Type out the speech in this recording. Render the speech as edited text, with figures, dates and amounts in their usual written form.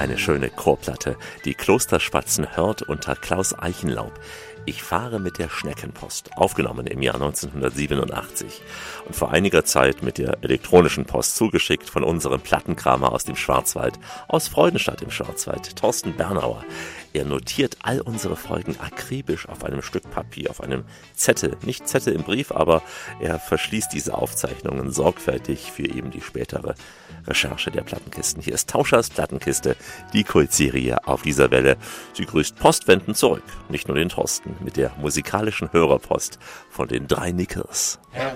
Eine schöne Chorplatte. Die Klosterspatzen hört unter Klaus Eichenlaub. Ich fahre mit der Schneckenpost, aufgenommen im Jahr 1987 und vor einiger Zeit mit der elektronischen Post zugeschickt von unserem Plattenkramer aus dem Schwarzwald, aus Freudenstadt im Schwarzwald, Thorsten Bernauer. Er notiert all unsere Folgen akribisch auf einem Stück Papier, auf einem Zettel, nicht Zettel im Brief, aber er verschließt diese Aufzeichnungen sorgfältig für eben die spätere Recherche der Plattenkisten. Hier ist Tauschers Plattenkiste, die Kultserie auf dieser Welle. Sie grüßt postwendend zurück, nicht nur den Thorsten, mit der musikalischen Hörerpost von den 3 Nickels.